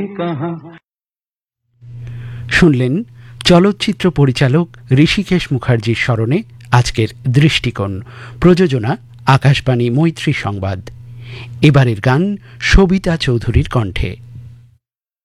শুনলেন চলচ্চিত্র পরিচালক ঋষিকেশ মুখার্জির স্মরণে আজকের দৃষ্টিকোণ। প্রযোজনা আকাশবাণী মৈত্রী সংবাদ। এবারের গান সবিতা চৌধুরীর কণ্ঠে।